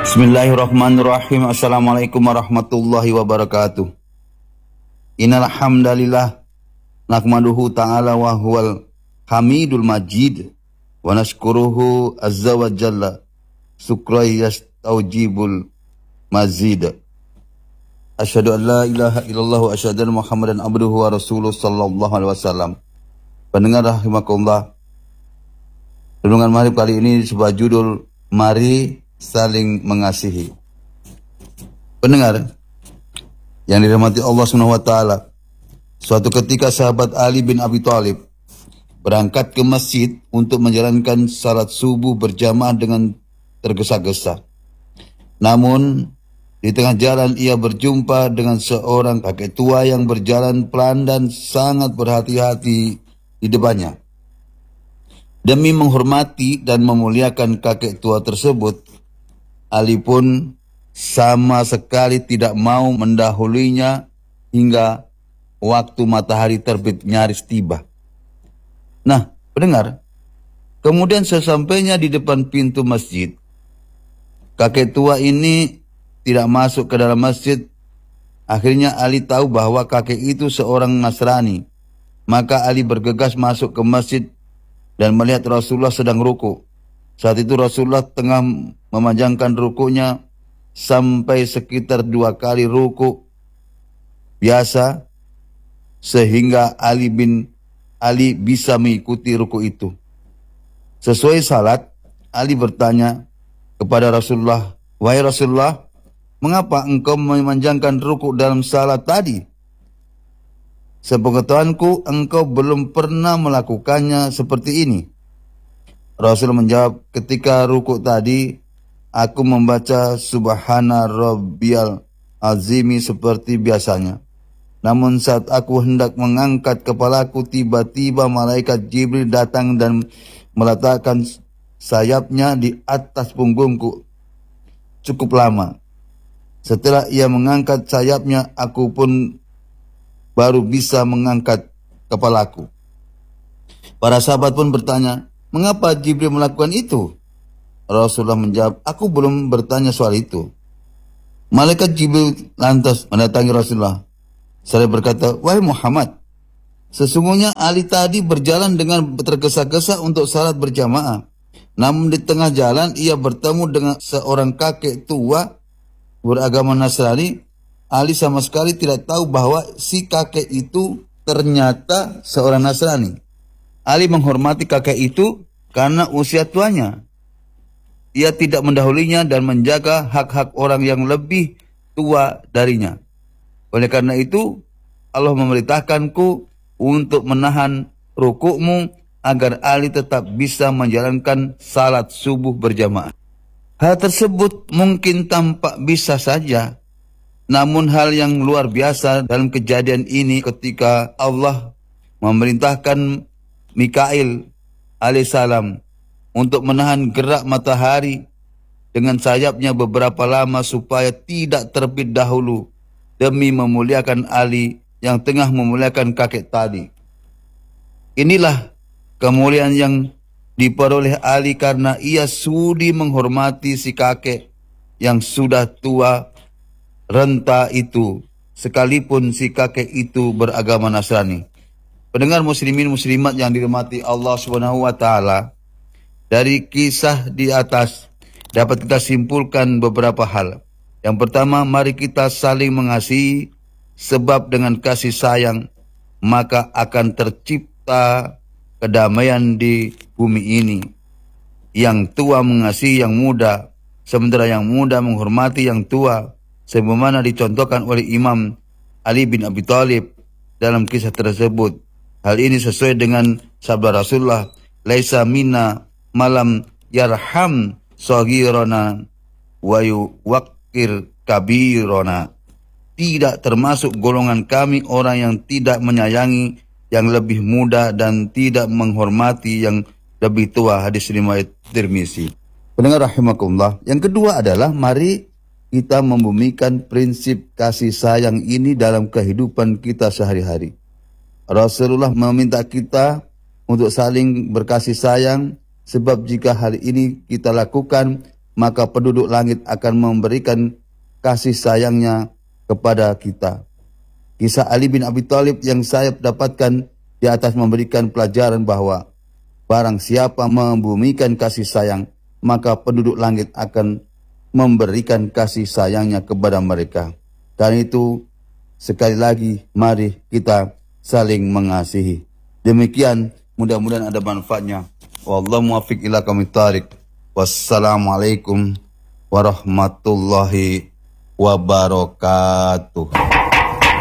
Bismillahirrahmanirrahim. Assalamualaikum warahmatullahi wabarakatuh. Innal hamdalillah nahmaduhu ta'ala wa huwal hamidul majid wa nashkuruhu azza wa jalla syukran yastaujibul mazid. Asyhadu an la ilaha illallah wa asyhadu anna Muhammadan abduhu wa rasuluh sallallahu alaihi wasallam. Pendengar rahimakumullah, renungan maghrib kali ini sebuah judul, mari saling mengasihi. Pendengar yang dirahmati Allah SWT, suatu ketika sahabat Ali bin Abi Thalib berangkat ke masjid untuk menjalankan salat subuh berjamaah dengan tergesa-gesa. Namun di tengah jalan ia berjumpa dengan seorang kakek tua yang berjalan pelan dan sangat berhati-hati di depannya. Demi menghormati dan memuliakan kakek tua tersebut, Ali pun sama sekali tidak mau mendahulunya hingga waktu matahari terbit nyaris tiba. Nah, pendengar, kemudian sesampainya di depan pintu masjid, kakek tua ini tidak masuk ke dalam masjid. Akhirnya Ali tahu bahwa kakek itu seorang Nasrani. Maka Ali bergegas masuk ke masjid dan melihat Rasulullah sedang ruku. Saat itu Rasulullah tengah memanjangkan rukunya sampai sekitar 2 kali ruku biasa, sehingga Ali bisa mengikuti ruku itu. Sesuai salat, Ali bertanya kepada Rasulullah, "Wahai Rasulullah, mengapa engkau memanjangkan ruku dalam salat tadi? Sepengetahuanku engkau belum pernah melakukannya seperti ini." Rasul menjawab, "Ketika ruku tadi, aku membaca Subhana Rabbiyal Azimi seperti biasanya. Namun saat aku hendak mengangkat kepalaku, tiba-tiba malaikat Jibril datang dan meletakkan sayapnya di atas punggungku cukup lama. Setelah ia mengangkat sayapnya, aku pun baru bisa mengangkat kepalaku." Para sahabat pun bertanya, "Mengapa Jibril melakukan itu?" Rasulullah menjawab, "Aku belum bertanya soal itu." Malaikat Jibril lantas mendatangi Rasulullah. Saya berkata, "Wahai Muhammad, sesungguhnya Ali tadi berjalan dengan tergesa-gesa untuk salat berjamaah. Namun di tengah jalan ia bertemu dengan seorang kakek tua beragama Nasrani. Ali sama sekali tidak tahu bahwa si kakek itu ternyata seorang Nasrani. Ali menghormati kakek itu karena usia tuanya. Ia tidak mendahulinya dan menjaga hak-hak orang yang lebih tua darinya. Oleh karena itu, Allah memerintahkanku untuk menahan rukukmu agar Ali tetap bisa menjalankan salat subuh berjamaah." Hal tersebut mungkin tampak bisa saja, namun hal yang luar biasa dalam kejadian ini ketika Allah memerintahkan Mikail alaihissalam untuk menahan gerak matahari dengan sayapnya beberapa lama supaya tidak terbit dahulu demi memuliakan Ali yang tengah memuliakan kakek tadi. Inilah kemuliaan yang diperoleh Ali karena ia sudi menghormati si kakek yang sudah tua renta itu, sekalipun si kakek itu beragama Nasrani. Pendengar muslimin muslimat yang dirahmati Allah Subhanahu wa taala, dari kisah di atas dapat kita simpulkan beberapa hal. Yang pertama, mari kita saling mengasihi, sebab dengan kasih sayang maka akan tercipta kedamaian di bumi ini. Yang tua mengasihi yang muda, sementara yang muda menghormati yang tua, sebagaimana dicontohkan oleh Imam Ali bin Abi Thalib dalam kisah tersebut. Hal ini sesuai dengan sabda Rasulullah, "Laisa minna malam yarham saghirana wa yuwaqqir kabirona." Tidak termasuk golongan kami orang yang tidak menyayangi yang lebih muda dan tidak menghormati yang lebih tua. Hadis riwayat Tirmizi. Pendengar rahimakumullah, yang kedua adalah mari kita membumikan prinsip kasih sayang ini dalam kehidupan kita sehari-hari. Rasulullah meminta kita untuk saling berkasih sayang, sebab jika hal ini kita lakukan, maka penduduk langit akan memberikan kasih sayangnya kepada kita. Kisah Ali bin Abi Thalib yang saya dapatkan di atas memberikan pelajaran bahwa barang siapa membumikan kasih sayang, maka penduduk langit akan memberikan kasih sayangnya kepada mereka. Karena itu, sekali lagi, mari kita saling mengasihi. Demikian, mudah-mudahan ada manfaatnya. Wallahu muwaffiq ila aqwamit thariq. Wassalamualaikum warahmatullahi wabarakatuh.